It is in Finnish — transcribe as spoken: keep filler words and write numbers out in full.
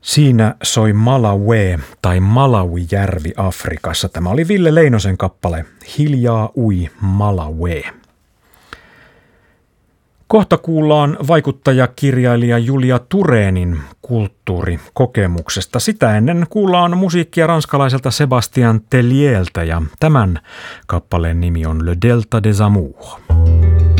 Siinä soi Malawi tai Malawi-järvi Afrikassa. Tämä oli Ville Leinosen kappale Hiljaa ui Malawi. Kohta kuullaan vaikuttajakirjailija Julia Turenin kulttuurikokemuksesta. Sitä ennen kuullaan musiikkia ranskalaiselta Sébastien Tellierltä ja tämän kappaleen nimi on Le Delta des Amours.